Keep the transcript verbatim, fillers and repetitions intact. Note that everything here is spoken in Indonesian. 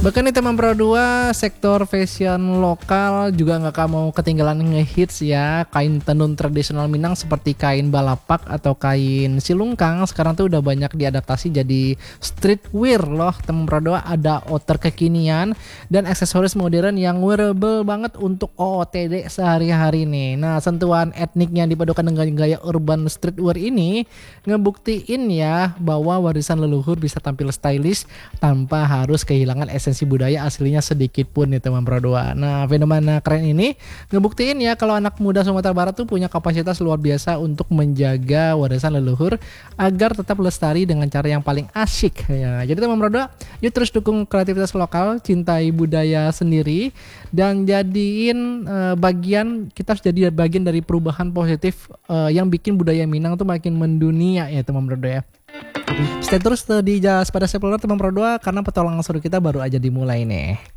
Bahkan nih teman Pro dua, sektor fashion lokal juga nggak kamu ketinggalan ngehits ya. Kain tenun tradisional Minang seperti kain balapak atau kain silungkang sekarang tuh udah banyak diadaptasi jadi streetwear loh teman Pro dua. Ada outer kekinian dan aksesoris modern yang wearable banget untuk O O T D sehari-hari nih. Nah, sentuhan etniknya dipadukan dengan gaya urban streetwear ini ngebuktiin ya bahwa warisan leluhur bisa tampil stylish tanpa harus kehilangan esensi budaya aslinya sedikit pun nih teman Pro dua. Nah, fenomena keren ini ngebuktiin ya kalau anak muda Sumatera Barat tuh punya kapasitas luar biasa untuk menjaga warisan leluhur agar tetap lestari dengan cara yang paling asyik ya. Jadi teman Pro dua, yuk terus dukung kreativitas lokal, cintai budaya sendiri dan jadiin uh, bagian kita harus jadi bagian dari perubahan positif uh, yang bikin budaya Minang tuh makin mendunia ya teman Pro dua ya. Stay terus di Jas pada Sepuluh teman Pro dua karena petualangan seru kita baru aja dimulai nih.